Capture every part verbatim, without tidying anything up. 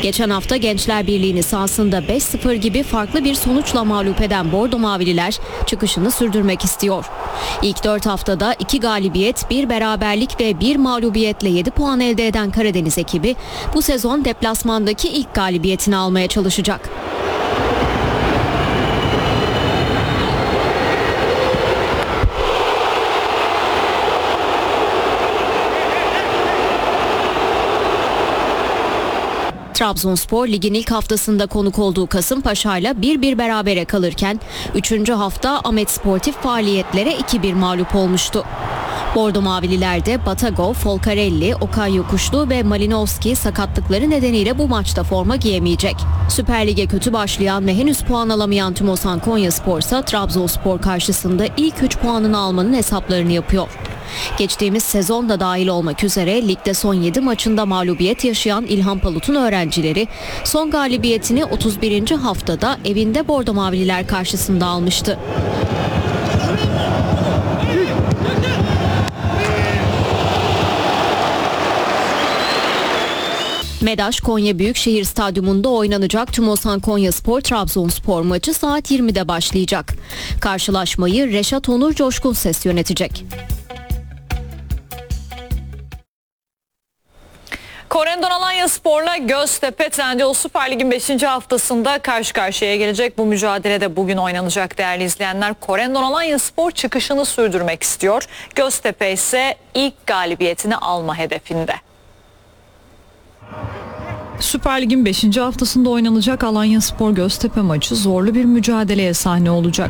Geçen hafta Gençler Birliği'ni sahasında beş sıfır gibi farklı bir sonuçla mağlup eden Bordo Mavililer çıkışını sürdürmek istiyor. İlk dört haftada iki galibiyet, bir beraberlik ve bir mağlubiyetle yedi puan elde eden Karadeniz ekibi bu sezon deplasmandaki ilk galibiyetini almaya çalışacak. Trabzonspor ligin ilk haftasında konuk olduğu Kasımpaşa'yla bir bir berabere kalırken üçüncü hafta Ahmet Sportif faaliyetlere iki bir mağlup olmuştu. Bordo Mavililer'de Batagov, Folcarelli, Okay Yokuşlu ve Malinowski sakatlıkları nedeniyle bu maçta forma giyemeyecek. Süper Lig'e kötü başlayan ve henüz puan alamayan Tümosan Konyaspor ise Trabzonspor karşısında ilk üç puanını almanın hesaplarını yapıyor. Geçtiğimiz sezon da dahil olmak üzere ligde son yedi maçında mağlubiyet yaşayan İlhan Palut'un öğrencileri son galibiyetini otuz birinci haftada evinde Bordo Mavililer karşısında almıştı. Medaş Konya Büyükşehir Stadyumunda oynanacak Tümosan Konyaspor Trabzonspor maçı saat yirmide başlayacak. Karşılaşmayı Reşat Onur Coşkun Ses yönetecek. Korendon Alanyaspor'la Göztepe Trendyol Süper Lig'in beşinci haftasında karşı karşıya gelecek. Bu mücadelede bugün oynanacak değerli izleyenler. Korendon Alanyaspor çıkışını sürdürmek istiyor. Göztepe ise ilk galibiyetini alma hedefinde. Süper Lig'in beşinci haftasında oynanacak Alanyaspor Göztepe maçı zorlu bir mücadeleye sahne olacak.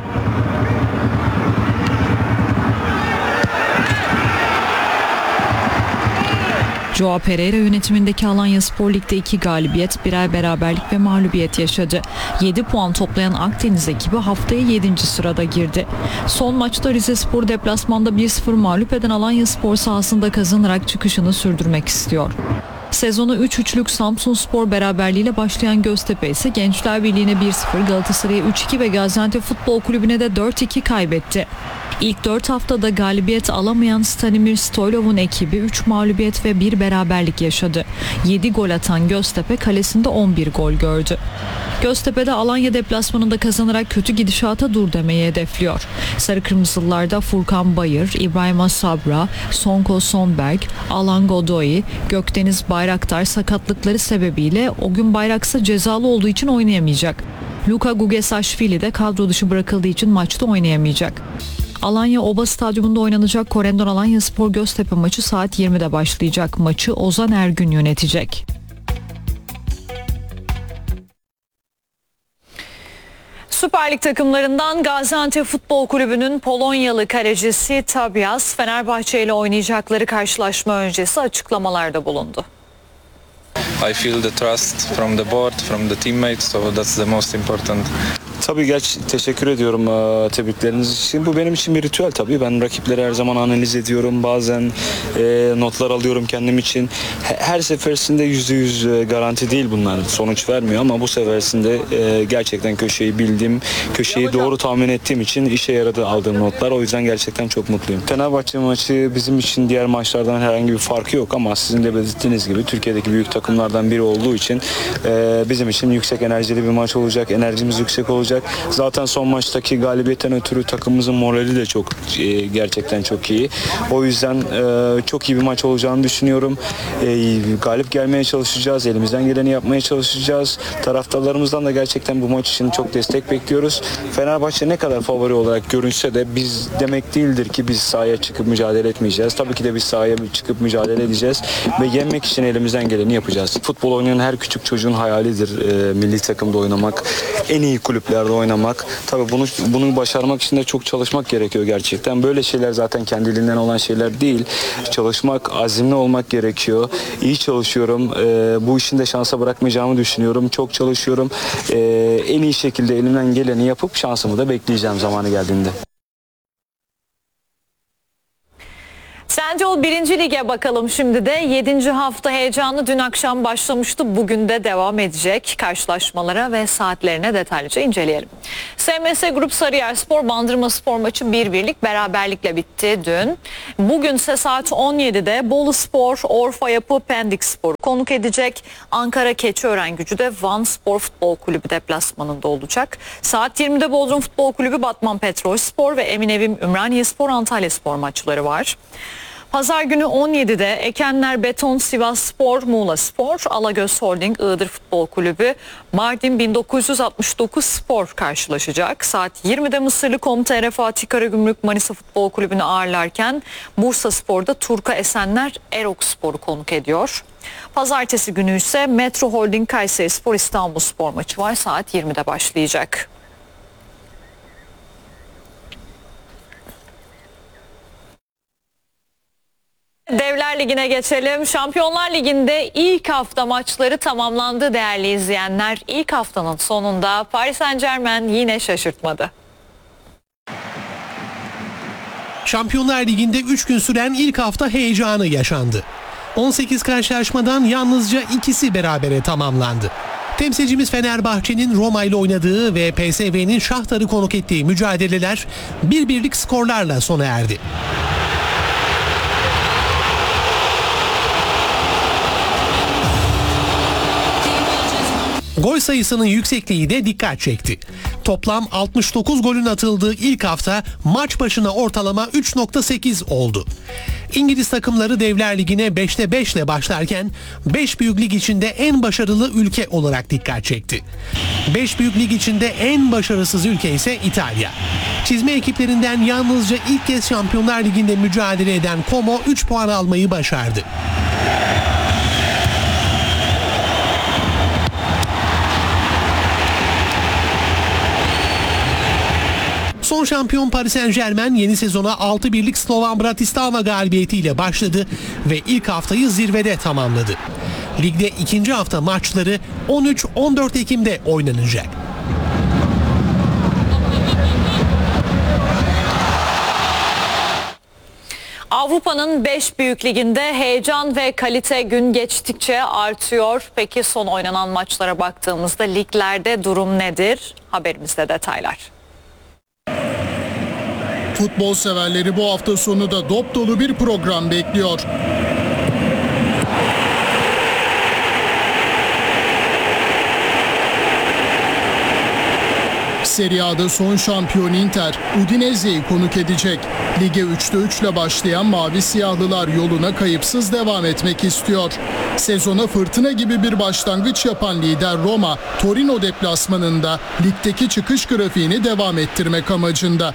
Joao Pereira yönetimindeki Alanyaspor Lig'de iki galibiyet, birer beraberlik ve mağlubiyet yaşadı. yedi puan toplayan Akdeniz ekibi haftaya yedinci sırada girdi. Son maçta Rizespor deplasmanda bir sıfır mağlup eden Alanyaspor sahasında kazanarak çıkışını sürdürmek istiyor. Sezonu üç üçlük Samsunspor beraberliğiyle başlayan Göztepe ise Gençler Birliği'ne bir sıfır, Galatasaray'a üç iki ve Gaziantep Futbol Kulübü'ne de dört iki kaybetti. İlk dört haftada galibiyet alamayan Stanimir Stoylov'un ekibi üç mağlubiyet ve bir beraberlik yaşadı. yedi gol atan Göztepe kalesinde on bir gol gördü. Göztepe'de Alanya deplasmanında kazanarak kötü gidişata dur demeyi hedefliyor. Sarı Kırmızılılarda Furkan Bayır, İbrahim Sabra, Sonko Sonberg, Alan Godoy, Gökdeniz Bayraktar sakatlıkları sebebiyle o gün Bayraksa cezalı olduğu için oynayamayacak. Luka Gugesaşvili de kadro dışı bırakıldığı için maçta oynayamayacak. Alanya Oba Stadyumunda oynanacak Korendon Alanyaspor Göztepe maçı saat yirmide başlayacak. Maçı Ozan Ergün yönetecek. Süper Lig takımlarından Gaziantep Futbol Kulübü'nün Polonyalı kalecisi Tabias, Fenerbahçe ile oynayacakları karşılaşma öncesi açıklamalarda bulundu. I feel the trust from the board, from the teammates, so that's the most important. Tabii geç teşekkür ediyorum e, tebrikleriniz için. Bu benim için bir ritüel tabii. Ben rakipleri her zaman analiz ediyorum. Bazen e, notlar alıyorum kendim için. Her seferinde yüzde yüz garanti değil bunlar. Sonuç vermiyor ama bu seferinde e, gerçekten köşeyi bildim. Köşeyi doğru tahmin ettiğim için işe yaradı aldığım notlar. O yüzden gerçekten çok mutluyum. Fenerbahçe maçı bizim için diğer maçlardan herhangi bir farkı yok ama sizin de belirttiğiniz gibi Türkiye'deki büyük takımlardan biri olduğu için e, bizim için yüksek enerjili bir maç olacak. Enerjimiz yüksek olacak. Zaten son maçtaki galibiyetten ötürü takımımızın morali de çok e, gerçekten çok iyi. O yüzden e, çok iyi bir maç olacağını düşünüyorum. E, galip gelmeye çalışacağız. Elimizden geleni yapmaya çalışacağız. Taraftarlarımızdan da gerçekten bu maç için çok destek bekliyoruz. Fenerbahçe ne kadar favori olarak görünse de biz demek değildir ki biz sahaya çıkıp mücadele etmeyeceğiz. Tabii ki de biz sahaya çıkıp mücadele edeceğiz ve yenmek için elimizden geleni yapacağız. Futbol oynayan her küçük çocuğun hayalidir e, milli takımda oynamak, en iyi kulüplerde oynamak. Tabii bunu bunu başarmak için de çok çalışmak gerekiyor gerçekten. Böyle şeyler zaten kendiliğinden olan şeyler değil. Çalışmak, azimli olmak gerekiyor. İyi çalışıyorum. E, bu işin de şansa bırakmayacağımı düşünüyorum. Çok çalışıyorum. E, en iyi şekilde elimden geleni yapıp şansımı da bekleyeceğim zamanı geldiğinde. Sen Trendyol birinci Lig'e bakalım şimdi de. yedinci hafta heyecanı dün akşam başlamıştı. Bugün de devam edecek. Karşılaşmalara ve saatlerine detaylıca inceleyelim. S M S Grup Sarıyerspor Bandırmaspor maçı bir birlik beraberlikle bitti dün. Bugünse saat on yedide Boluspor Orfa Yapı Pendikspor konuk edecek. Ankara Keçiören-Gücü de Van Spor Futbol Kulübü deplasmanında olacak. Saat yirmide Bodrum Futbol Kulübü Batman Petrolspor ve Eminevim Ümraniyespor Antalyaspor maçları var. Pazar günü on yedide Ekenler Beton Sivasspor Muğlaspor, Alagöz Holding Iğdır Futbol Kulübü Mardin bin dokuz yüz altmış dokuz Spor karşılaşacak. Saat yirmide Mısırlı Kom.tr Fatih Karagümrük Manisa Futbol Kulübü'nü ağırlarken Bursa Spor'da Turka Esenler Erok Spor'u konuk ediyor. Pazartesi günü ise Metro Holding Kayserispor İstanbulspor maçı var, saat yirmide başlayacak. Devler Ligi'ne geçelim. Şampiyonlar Ligi'nde ilk hafta maçları tamamlandı değerli izleyenler. İlk haftanın sonunda Paris Saint-Germain yine şaşırtmadı. Şampiyonlar Ligi'nde üç gün süren ilk hafta heyecanı yaşandı. on sekiz karşılaşmadan yalnızca ikisi berabere tamamlandı. Temsilcimiz Fenerbahçe'nin Roma ile oynadığı ve P S V'nin Şahtar'ı konuk ettiği mücadeleler bir birlik skorlarla sona erdi. Gol sayısının yüksekliği de dikkat çekti. Toplam altmış dokuz golün atıldığı ilk hafta maç başına ortalama üç nokta sekiz oldu. İngiliz takımları Devler Ligi'ne beşte beş ile başlarken beş büyük lig içinde en başarılı ülke olarak dikkat çekti. beş büyük lig içinde en başarısız ülke ise İtalya. Çizme ekiplerinden yalnızca ilk kez Şampiyonlar Ligi'nde mücadele eden Como üç puan almayı başardı. Son şampiyon Paris Saint-Germain yeni sezona altı birlik Slovan Bratislava galibiyetiyle başladı ve ilk haftayı zirvede tamamladı. Ligde ikinci hafta maçları on üç on dört Ekim'de oynanacak. Avrupa'nın beş büyük liginde heyecan ve kalite gün geçtikçe artıyor. Peki son oynanan maçlara baktığımızda liglerde durum nedir? Haberimizde detaylar. Futbol severleri bu hafta sonu da dop dolu bir program bekliyor. Serie A'da son şampiyon Inter, Udinese'yi konuk edecek. Lige üçte üç ile başlayan Mavi Siyahlılar yoluna kayıpsız devam etmek istiyor. Sezona fırtına gibi bir başlangıç yapan lider Roma, Torino deplasmanında ligdeki çıkış grafiğini devam ettirmek amacında.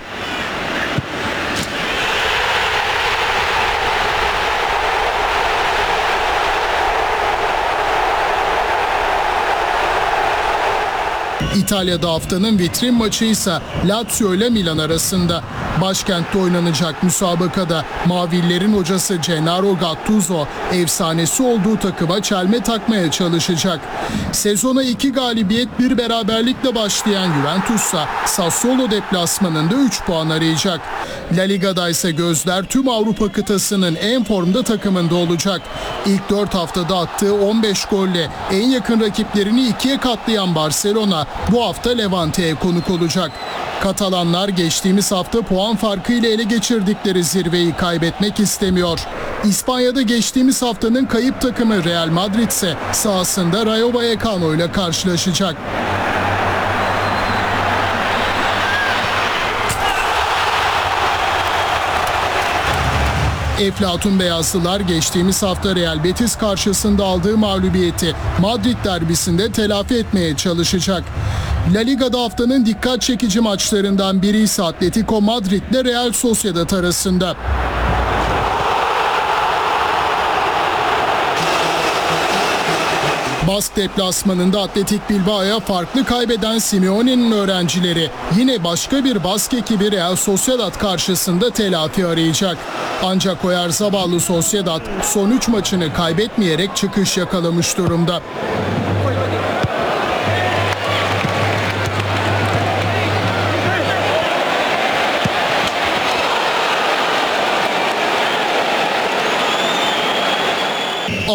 İtalya'da haftanın vitrin maçı ise Lazio ile Milan arasında. Başkentte oynanacak müsabakada Mavillerin hocası Gennaro Gattuso efsanesi olduğu takıma çelme takmaya çalışacak. Sezona iki galibiyet bir beraberlikle başlayan Juventus'sa Sassuolo deplasmanında üç puan arayacak. La Liga'da ise gözler tüm Avrupa kıtasının en formda takımında olacak. İlk dört haftada attığı on beş golle en yakın rakiplerini ikiye katlayan Barcelona bu hafta Levante'ye konuk olacak. Katalanlar geçtiğimiz hafta puan farkıyla ele geçirdikleri zirveyi kaybetmek istemiyor. İspanya'da geçtiğimiz haftanın kayıp takımı Real Madrid ise sahasında Rayo Vallecano ile karşılaşacak. Eflatun Beyazlılar geçtiğimiz hafta Real Betis karşısında aldığı mağlubiyeti Madrid derbisinde telafi etmeye çalışacak. La Liga'da haftanın dikkat çekici maçlarından biri ise Atletico Madrid ile Real Sociedad arasında. Bask deplasmanında Atletik Bilbao'ya farklı kaybeden Simeone'nin öğrencileri yine başka bir Bask ekibi Real Sociedad karşısında telafi arayacak. Ancak Oyarzáballı Sociedad son üç maçını kaybetmeyerek çıkış yakalamış durumda.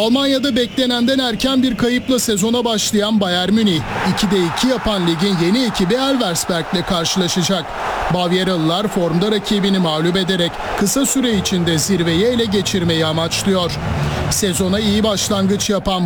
Almanya'da beklenenden erken bir kayıpla sezona başlayan Bayern Münih, ikide iki yapan ligin yeni ekibi Elversberg'le karşılaşacak. Bavyeralılar formda rakibini mağlup ederek kısa süre içinde zirveyi ele geçirmeyi amaçlıyor. Sezona iyi başlangıç yapan